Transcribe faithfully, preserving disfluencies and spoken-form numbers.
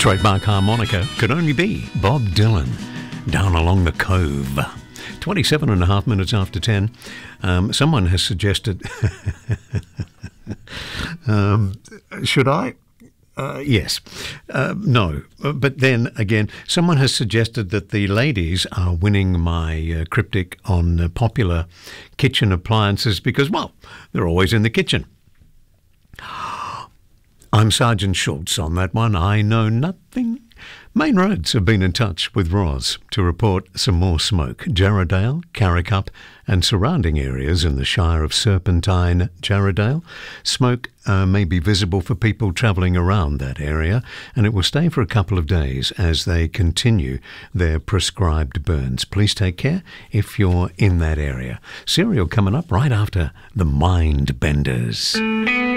Trademark harmonica could only be Bob Dylan, Down Along the Cove. twenty-seven and a half minutes after ten. Um, someone has suggested... um, should I? Uh, yes. Uh, no. But then again, someone has suggested that the ladies are winning my uh, cryptic on uh, popular kitchen appliances because, well, they're always in the kitchen. I'm Sergeant Schultz on that one. I know nothing. Main Roads have been in touch with Roz to report some more smoke. Jarrahdale, Carricup and surrounding areas in the Shire of Serpentine, Jarrahdale. Smoke uh, may be visible for people travelling around that area, and it will stay for a couple of days as they continue their prescribed burns. Please take care if you're in that area. Serial coming up right after the Mind Benders.